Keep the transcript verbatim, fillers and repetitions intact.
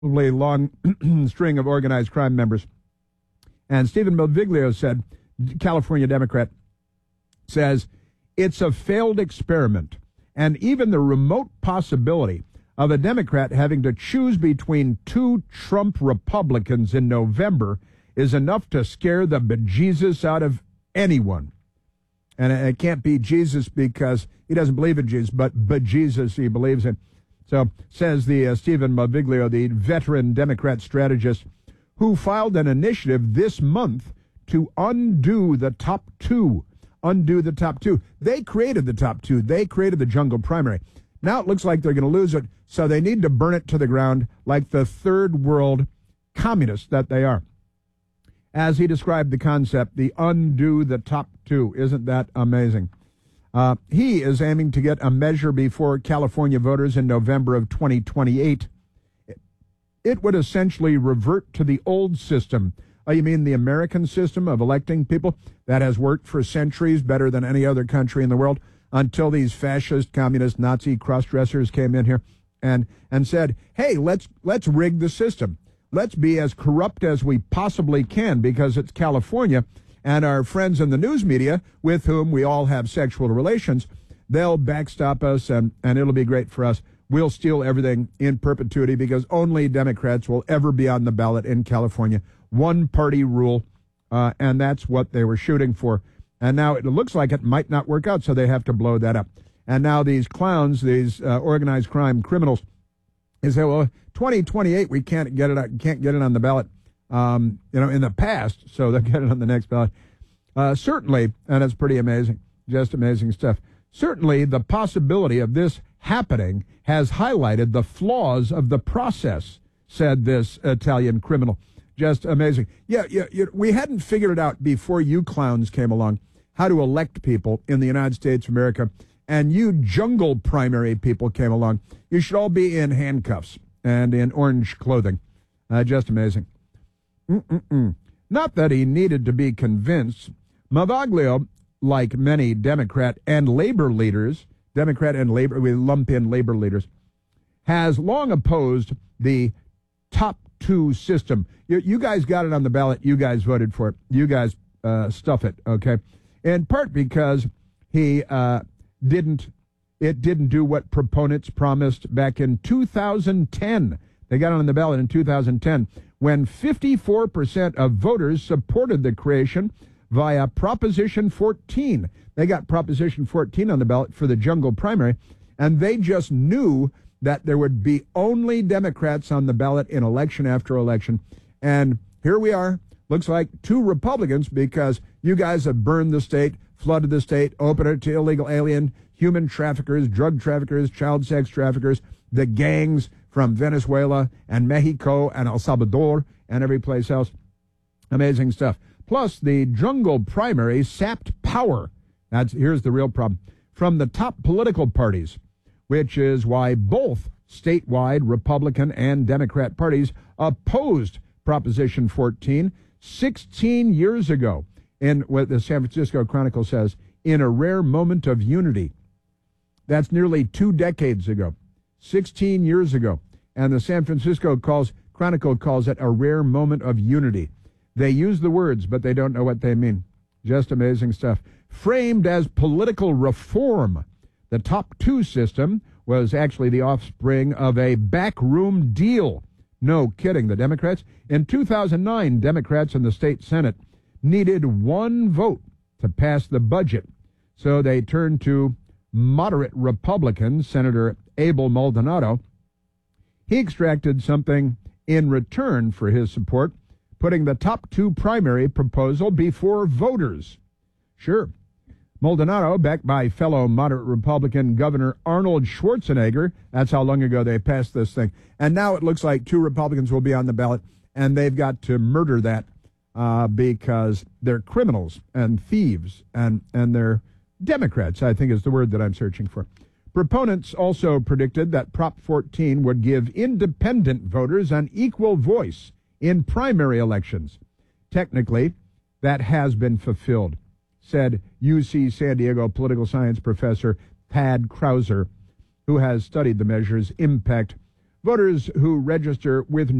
probably long string of organized crime members. And Stephen Malviglio said, California Democrat, says, it's a failed experiment, and even the remote possibility of a Democrat having to choose between two Trump Republicans in November is enough to scare the bejesus out of anyone. And it can't be Jesus because he doesn't believe in Jesus, but bejesus he believes in. So, says the uh, Stephen Malviglio, the veteran Democrat strategist, who filed an initiative this month to undo the top two. Undo the top two. They created the top two. They created the jungle primary. Now it looks like they're going to lose it, so they need to burn it to the ground like the third world communists that they are. As he described the concept, the undo the top two. Isn't that amazing? Uh, he is aiming to get a measure before California voters in November of twenty twenty-eight. It would essentially revert to the old system. Oh, you mean the American system of electing people that has worked for centuries better than any other country in the world until these fascist, communist, Nazi cross-dressers came in here and, and said, hey, let's let's rig the system. Let's be as corrupt as we possibly can because it's California, and our friends in the news media with whom we all have sexual relations, they'll backstop us and, and it'll be great for us. We'll steal everything in perpetuity because only Democrats will ever be on the ballot in California. One-party rule, uh, and that's what they were shooting for. And now it looks like it might not work out, so they have to blow that up. And now these clowns, these uh, organized crime criminals, they say, well, twenty twenty-eight, we can't get it can't get it on the ballot, um, you know, in the past, so they'll get it on the next ballot. Uh, certainly, and it's pretty amazing, just amazing stuff. Certainly, the possibility of this happening has highlighted the flaws of the process, said this Italian criminal. Just amazing. Yeah, yeah, yeah, we hadn't figured it out before you clowns came along how to elect people in the United States of America, and you jungle primary people came along. You should all be in handcuffs and in orange clothing. Uh, just amazing. Mm-mm-mm. Not that he needed to be convinced. Malviglio, like many Democrat and labor leaders, Democrat and labor, we lump in labor leaders, has long opposed the top two system. You, you guys got it on the ballot. You guys voted for it. You guys uh, stuff it, okay? In part because he uh, didn't, it didn't do what proponents promised back in two thousand ten. They got it on the ballot in two thousand ten when fifty-four percent of voters supported the creation via Proposition fourteen. They got Proposition fourteen on the ballot for the jungle primary, and they just knew that there would be only Democrats on the ballot in election after election. And here we are. Looks like two Republicans because you guys have burned the state, flooded the state, opened it to illegal alien, human traffickers, drug traffickers, child sex traffickers, the gangs from Venezuela and Mexico and El Salvador and every place else. Amazing stuff. Plus, the jungle primary sapped power. That's here's the real problem. From the top political parties, which is why both statewide Republican and Democrat parties opposed Proposition fourteen sixteen years ago in what the San Francisco Chronicle says, in a rare moment of unity. That's nearly two decades ago, sixteen years ago. And the San Francisco calls, Chronicle calls it a rare moment of unity. They use the words, but they don't know what they mean. Just amazing stuff. Framed as political reform, the top two system was actually the offspring of a backroom deal. No kidding. The Democrats, in two thousand nine, Democrats in the state Senate needed one vote to pass the budget. So they turned to moderate Republican Senator Abel Maldonado. He extracted something in return for his support, putting the top two primary proposal before voters. Sure. Maldonado, backed by fellow moderate Republican Governor Arnold Schwarzenegger, that's how long ago they passed this thing. And now it looks like two Republicans will be on the ballot, and they've got to murder that uh, because they're criminals and thieves, and, and they're Democrats, I think is the word that I'm searching for. Proponents also predicted that Prop fourteen would give independent voters an equal voice in primary elections. Technically, that has been fulfilled, said U C San Diego political science professor Tad Krauser, who has studied the measure's impact Voters who register with